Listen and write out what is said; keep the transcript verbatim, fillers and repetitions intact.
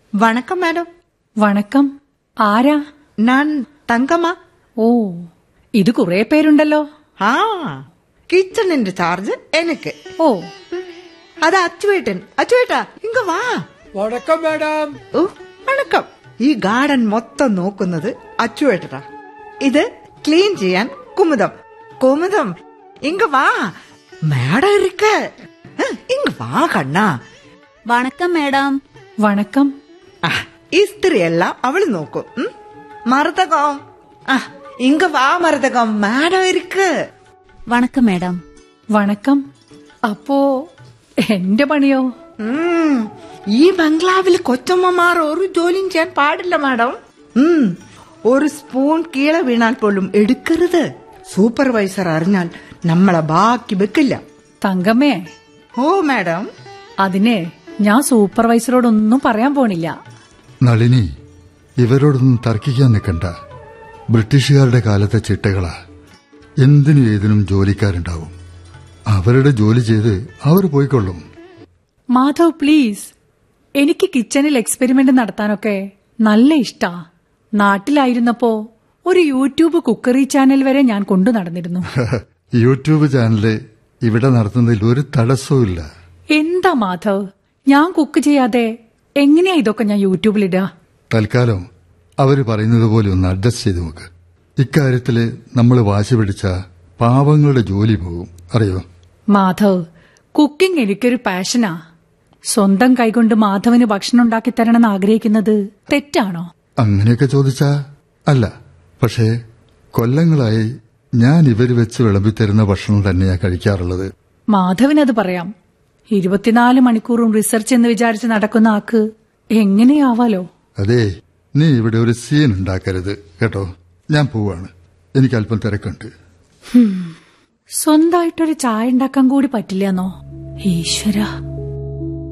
വണക്കം മാഡം. വണക്കം. ആരാ? ഞാൻ തങ്കമ്മ. ഓ, ഇത് കുറെ പേരുണ്ടല്ലോ. ആ, കിച്ചണിന്റെ ചാർജ് എനിക്ക്. ഓ, അത് അച്ചുവേട്ടൻ. അച്ചുവേട്ടാ, ഇങ്ങ വാ. വണക്കം മാഡം. ഓ, വണക്കം. ഈ ഗാർഡൻ മൊത്തം നോക്കുന്നത് അച്ചുവേട്ടനാ. ഇത് ക്ലീൻ ചെയ്യാൻ കുമുദം. കുമുദം, ഇങ്ങ വാ. മാഡം ഇരിക്ക. ഇങ്ങ വാ കണ്ണാ. വണക്കം മാഡം. വണക്കം. ഇസ്ത്രി എല്ലാം അവള് നോക്കും. മറുതകം, ഇങ്ങ വാ മറുതകം. മാഡം ഇരിക്ക്. വണക്കം മാഡം. വണക്കം. അപ്പോ എന്റെ പണിയോ? ഈ ബംഗ്ലാവിൽ കൊച്ചമ്മമാർ ഒരു ജോലിയും ചെയ്യാൻ പാടില്ല മാഡം. ഒരു സ്പൂൺ കീഴെ വീണാൽ പോലും എടുക്കരുത്. സൂപ്പർവൈസർ അറിഞ്ഞാൽ നമ്മളെ ബാക്കി വെക്കില്ല. തങ്കമ്മേ. ഓ മാഡം. അതിനെ ഞാൻ സൂപ്പർവൈസറോടൊന്നും പറയാൻ പോണില്ല. നളിനി, ഇവരോടൊന്നും തർക്കിക്കാൻ നിൽക്കണ്ട. ബ്രിട്ടീഷുകാരുടെ കാലത്തെ ചിട്ടകളാ. എന്തിനും ഏതിനും ജോലിക്കാരുണ്ടാവും. അവരുടെ ജോലി ചെയ്ത് അവർ പോയിക്കൊള്ളും. മാധവ്, പ്ലീസ്. എനിക്ക് കിച്ചണിൽ എക്സ്പെരിമെന്റ് നടത്താനൊക്കെ നല്ല ഇഷ്ടാ. നാട്ടിലായിരുന്നപ്പോ ഒരു യൂട്യൂബ് കുക്കറി ചാനൽ വരെ ഞാൻ കൊണ്ടു നടന്നിരുന്നു. യൂട്യൂബ് ചാനല് ഇവിടെ നടത്തുന്നതിൽ ഒരു തടസ്സവും. എന്താ മാധവ്, ഞാൻ കുക്ക് ചെയ്യാതെ എങ്ങനെയാ ഇതൊക്കെ ഞാൻ യൂട്യൂബിലിടുക? തൽക്കാലം അവര് പറയുന്നത് പോലെ ഒന്ന് അഡ്ജസ്റ്റ് ചെയ്ത് നോക്ക്. ഇക്കാര്യത്തില് നമ്മൾ വാശി പിടിച്ച പാവങ്ങളുടെ ജോലി പോകും, അറിയോ? മാധവ്, കുക്കിംഗ് എനിക്കൊരു പാഷനാ. സ്വന്തം കൈകൊണ്ട് മാധവന് ഭക്ഷണം ഉണ്ടാക്കി തരണമെന്ന് ആഗ്രഹിക്കുന്നത് തെറ്റാണോ? അങ്ങനെയൊക്കെ ചോദിച്ചാ അല്ല. പക്ഷേ കൊല്ലങ്ങളായി ഞാൻ ഇവര് വെച്ച് വിളമ്പിത്തരുന്ന ഭക്ഷണം തന്നെയാ കഴിക്കാറുള്ളത്. മാധവനത് പറയാം. ഇരുപത്തിനാല് മണിക്കൂറും റിസർച്ച് എന്ന് വിചാരിച്ച് നടക്കുന്ന ആക്ക് എങ്ങനെയാവാലോ? അതെ, നീ ഇവിടെ ഒരു സീൻ ഉണ്ടാക്കരുത് കേട്ടോ. ഞാൻ പോവാണ്, എനിക്ക് അല്പം തിരക്കുണ്ട്. സ്വന്തമായിട്ടൊരു ചായ ഉണ്ടാക്കാൻ കൂടി പറ്റില്ലെന്നോ? ഈശ്വര.